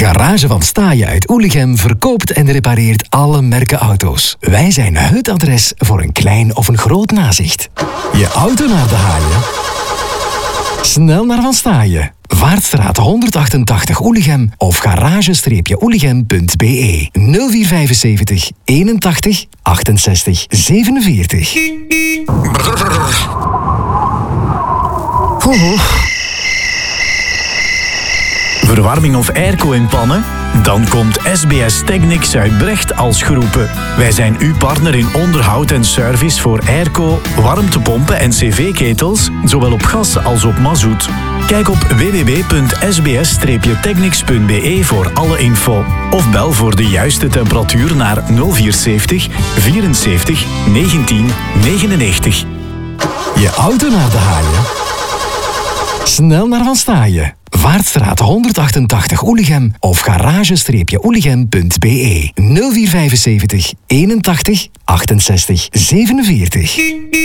Garage van Staaien uit Oelichem verkoopt en repareert alle merken auto's. Wij zijn het adres voor een klein of een groot nazicht. Je auto naar de haaien? Snel naar Van Staaien. Vaartstraat 188 Oelichem of garage-oelichem.be 0475 81 68 47. Verwarming of airco in pannen? Dan komt SBS Technics uit Brecht als geroepen. Wij zijn uw partner in onderhoud en service voor airco, warmtepompen en cv-ketels, zowel op gas als op mazout. Kijk op www.sbs-technics.be voor alle info. Of bel voor de juiste temperatuur naar 0470 74 19 99. Je auto naar de haaien? Snel naar Van Staaien. Vaartstraat 188 Oelichem of garage-oelichem.be 0475 81 68 47.